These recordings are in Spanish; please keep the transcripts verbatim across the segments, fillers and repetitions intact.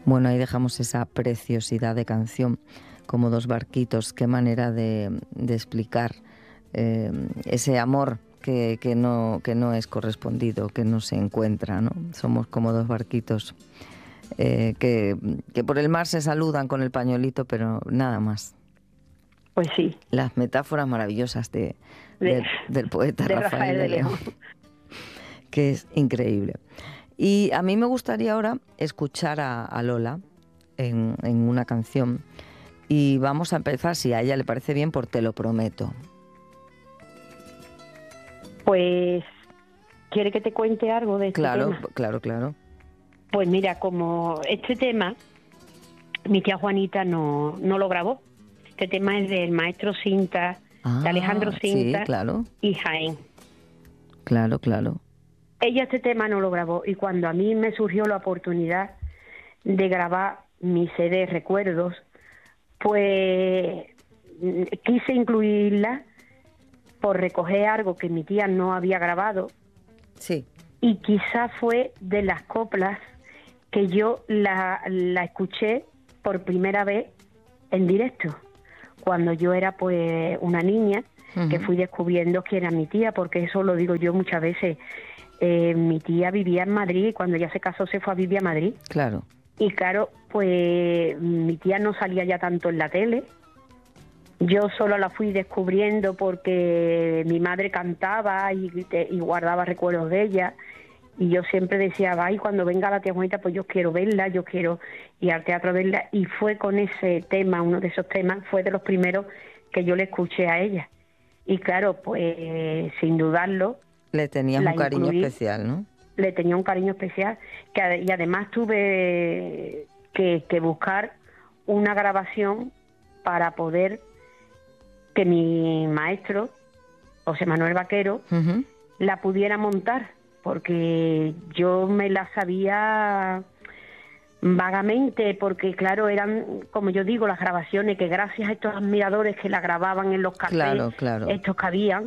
Bueno, ahí dejamos esa preciosidad de canción, como dos barquitos. Qué manera de, de explicar eh, ese amor que, que, no, que no es correspondido, que no se encuentra, ¿no? Somos como dos barquitos eh, que, que por el mar se saludan con el pañuelito, pero nada más. Pues sí. Las metáforas maravillosas de, de, de del poeta de Rafael, Rafael de León, León, que es increíble. Y a mí me gustaría ahora escuchar a, a Lola en, en una canción. Y vamos a empezar, si a ella le parece bien, por Te lo prometo. Pues, ¿quiere que te cuente algo de este claro, tema? Claro, claro, claro. Pues mira, como este tema, mi tía Juanita no, no lo grabó. Este tema es del maestro Cinta, ah, de Alejandro Cinta, sí, claro. y Jaén. Claro, claro. Ella este tema no lo grabó, y cuando a mí me surgió la oportunidad de grabar mi C D Recuerdos, pues quise incluirla por recoger algo que mi tía no había grabado. Sí. Y quizá fue de las coplas que yo la, la escuché por primera vez en directo, cuando yo era pues una niña, uh-huh. que fui descubriendo que era mi tía, porque eso lo digo yo muchas veces. Eh, mi tía vivía en Madrid y cuando ya se casó se fue a vivir a Madrid. Claro. Y claro, pues mi tía no salía ya tanto en la tele. Yo solo la fui descubriendo porque mi madre cantaba y, y guardaba recuerdos de ella. Y yo siempre decía, ay, cuando venga la tía Juanita, pues yo quiero verla, yo quiero ir al teatro a verla. Y fue con ese tema, uno de esos temas, fue de los primeros que yo le escuché a ella. Y claro, pues sin dudarlo, le tenías un cariño incluí, especial, ¿no? Le tenía un cariño especial, que, y además tuve que, que buscar una grabación para poder que mi maestro, José Manuel Vaquero, uh-huh. la pudiera montar, porque yo me la sabía vagamente, porque claro, eran, como yo digo, las grabaciones que gracias a estos admiradores que la grababan en los cafés, claro, claro. estos que habían,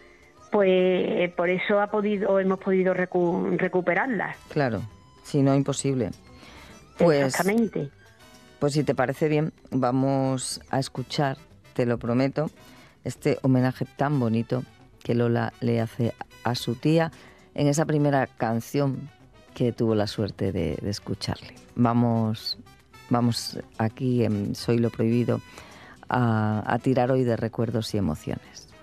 pues por eso ha podido, hemos podido recu- recuperarlas. Claro, si no, imposible. Pues, exactamente. Pues si te parece bien, vamos a escuchar, te lo prometo, este homenaje tan bonito que Lola le hace a su tía en esa primera canción que tuvo la suerte de, de escucharle. Vamos, vamos aquí en Soy lo Prohibido a, a tirar hoy de recuerdos y emociones.